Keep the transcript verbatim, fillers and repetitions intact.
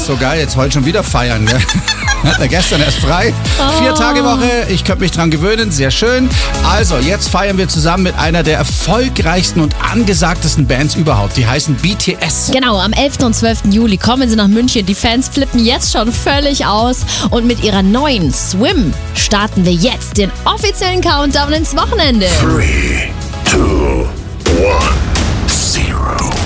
so geil, jetzt heute schon wieder feiern. Gell? Hatten gestern erst frei. Oh. Vier Tage Woche, ich könnte mich dran gewöhnen, sehr schön. Also, jetzt feiern wir zusammen mit einer der erfolgreichsten und angesagtesten Bands überhaupt. Die heißen B T S. Genau, am elften und zwölften Juli kommen sie nach München. Die Fans flippen jetzt schon völlig aus. Und mit ihrer neuen Swim starten wir jetzt den offiziellen Countdown ins Wochenende. Three, two, one, zero.